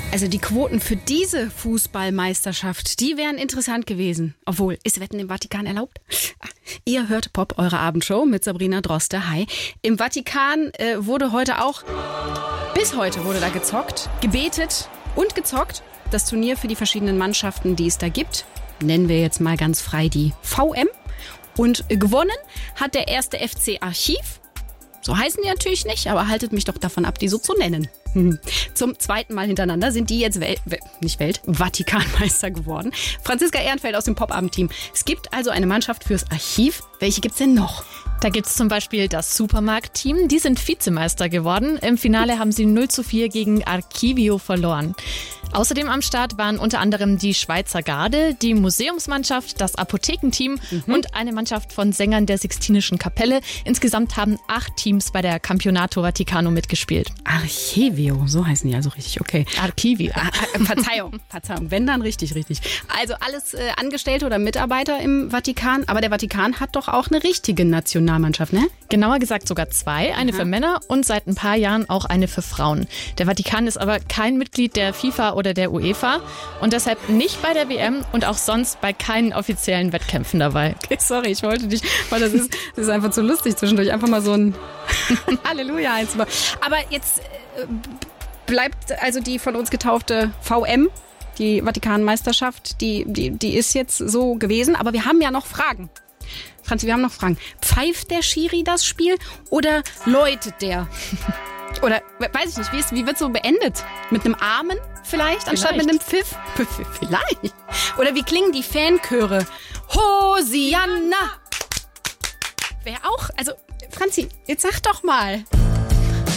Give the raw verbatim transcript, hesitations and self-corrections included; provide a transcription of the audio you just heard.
Also die Quoten für diese Fußballmeisterschaft, die wären interessant gewesen. Obwohl, ist Wetten im Vatikan erlaubt? Ihr hört Pop, eure Abendshow mit Sabrina Droste. Hi. Im Vatikan äh, wurde heute auch, bis heute wurde da gezockt, gebetet und gezockt. Das Turnier für die verschiedenen Mannschaften, die es da gibt, nennen wir jetzt mal ganz frei die V M. Und gewonnen hat der erste F C Archiv. So heißen die natürlich nicht, aber haltet mich doch davon ab, die so zu nennen. Zum zweiten Mal hintereinander sind die jetzt Welt, nicht Welt, Vatikanmeister geworden. Franziska Ehrenfeld aus dem Pop-Abend-Team. Es gibt also eine Mannschaft fürs Archiv. Welche gibt's denn noch? Da gibt's zum Beispiel das Supermarkt-Team. Die sind Vizemeister geworden. Im Finale haben sie null zu vier gegen Archivio verloren. Außerdem am Start waren unter anderem die Schweizer Garde, die Museumsmannschaft, das Apothekenteam mhm. und eine Mannschaft von Sängern der Sixtinischen Kapelle. Insgesamt haben acht Teams bei der Campionato Vaticano mitgespielt. Archivio, so heißen die also richtig, okay. Archivio. Ah, äh, Verzeihung, Verzeihung, wenn dann richtig, richtig. Also alles äh, Angestellte oder Mitarbeiter im Vatikan, aber der Vatikan hat doch auch eine richtige Nationalmannschaft, ne? Genauer gesagt sogar zwei, eine Aha. für Männer und seit ein paar Jahren auch eine für Frauen. Der Vatikan ist aber kein Mitglied der FIFA oder der UEFA und deshalb nicht bei der W M und auch sonst bei keinen offiziellen Wettkämpfen dabei. Okay, sorry, ich wollte dich, weil das ist, das ist einfach zu lustig zwischendurch, einfach mal so ein Halleluja einzubauen. Aber jetzt äh, bleibt also die von uns getaufte V M, die Vatikanmeisterschaft, die, die, die ist jetzt so gewesen, aber wir haben ja noch Fragen. Franzi, wir haben noch Fragen. Pfeift der Schiri das Spiel oder läutet der? Oder, weiß ich nicht, wie, ist, wie wird so beendet? Mit einem Amen vielleicht, anstatt vielleicht. mit einem Pfiff? Vielleicht. Oder wie klingen die Fanchöre? Hosianna! Wer auch? Also, Franzi, jetzt sag doch mal.